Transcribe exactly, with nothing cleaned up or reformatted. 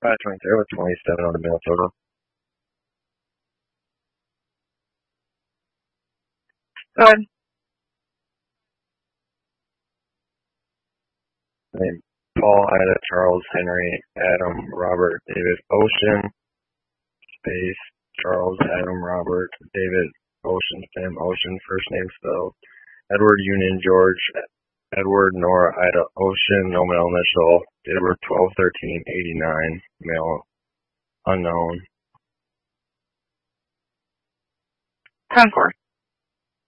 five twenty-three with twenty-seven on the mail total. Go ahead. Name Paul, Ida, Charles, Henry, Adam, Robert, David, Ocean, space, Charles, Adam, Robert, David, Ocean, Sam, Ocean, first name spelled, Edward, Union, George, Edward, Nora, Ida, Ocean, no male initial, date of birth twelve thirteen eighty-nine, male, unknown. Concord.